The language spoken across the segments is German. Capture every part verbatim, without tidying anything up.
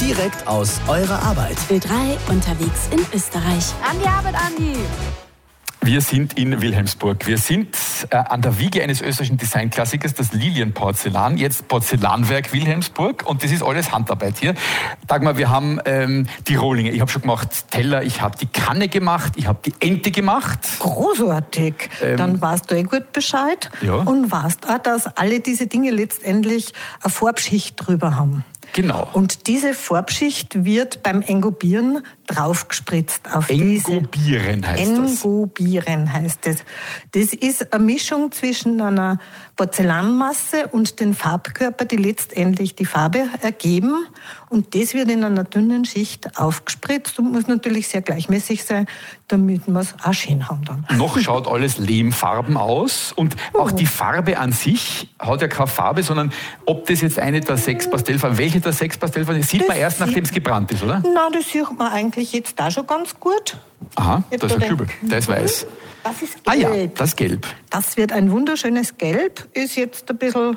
direkt aus eurer Arbeit. Ö drei unterwegs in Österreich. An die Arbeit, Andi! Wir sind in Wilhelmsburg. Wir sind äh, an der Wiege eines österreichischen Designklassikers, das Lilienporzellan, jetzt Porzellanwerk Wilhelmsburg. Und das ist alles Handarbeit hier. Dagmar, wir haben ähm, die Rohlinge. Ich habe schon gemacht Teller, ich habe die Kanne gemacht, ich habe die Ente gemacht. Großartig. Ähm, Dann weißt du eh gut Bescheid. Ja. Und weißt auch, dass alle diese Dinge letztendlich eine Farbschicht drüber haben. Genau. Und diese Farbschicht wird beim Engobieren draufgespritzt auf diese. Engobieren heißt das. Engobieren heißt es. Das ist eine Mischung zwischen einer Porzellanmasse und den Farbkörper, die letztendlich die Farbe ergeben. Und das wird in einer dünnen Schicht aufgespritzt und muss natürlich sehr gleichmäßig sein, damit wir es auch schön haben dann. Noch schaut alles lehmfarben aus und auch die Farbe an sich hat ja keine Farbe, sondern ob das jetzt eine der sechs Pastellfarben, welche der sechs Pastellfarben, sieht Das man erst, nachdem es sieht- gebrannt ist, oder? Na, das sieht man eigentlich jetzt auch schon ganz gut. Aha, Jetzt das ist ein oder- Kübel, der ist weiß. Das ist Ah ja, gelb. das ist gelb. Das wird ein wunderschönes Gelb, ist jetzt ein bisschen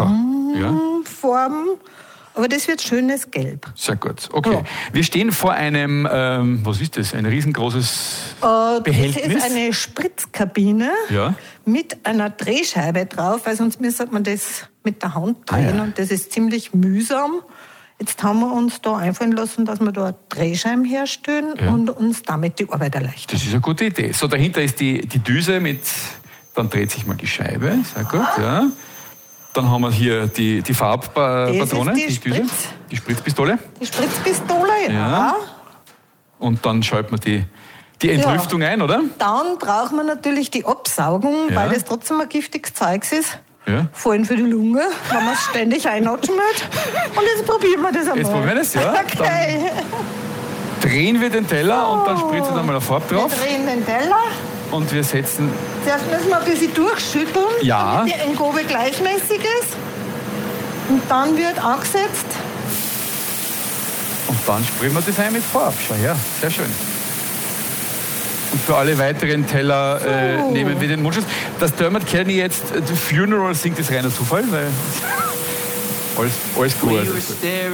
Schlammform, aber das wird schönes Gelb. Sehr gut. Okay. Ja. Wir stehen vor einem, ähm, was ist das? Ein riesengroßes Äh, Behältnis. Das ist eine Spritzkabine Ja. mit einer Drehscheibe drauf, weil sonst müsste man das mit der Hand Ah, drehen ja. und das ist ziemlich mühsam. Jetzt haben wir uns da einfallen lassen, dass wir da Drehscheiben herstellen Ja. und uns damit die Arbeit erleichtern. Das ist eine gute Idee. So, dahinter ist die, die Düse mit, dann dreht sich mal die Scheibe. Sehr gut, ja. Dann haben wir hier die, die Farbpatrone, Das ist die Düse, Spritz. die Spritzpistole. Die Spritzpistole, ja. Ja. Und dann schaltet man die, die Entlüftung ein, oder? Dann braucht man natürlich die Absaugung, Ja. weil das trotzdem ein giftiges Zeug ist. Ja. Vor allem für die Lunge, wenn man es ständig einatmet. Und jetzt probieren wir das einmal. Jetzt probieren wir das, ja. Okay. Drehen wir den Teller und dann spritzt dann mal eine Farbe Wir drauf. drehen den Teller. Und wir setzen, Zuerst müssen wir ein bisschen durchschütteln, Ja. damit die Engobe gleichmäßig ist. Und dann wird angesetzt. und dann sprühen wir das ein mit Farbe. Schau her, sehr schön. Und für alle weiteren Teller äh, So. nehmen wir den Mundschutz. Dass Dermot Kennedy jetzt äh, The Funeral singt, ist reiner Zufall, weil alles, alles gut. We were staring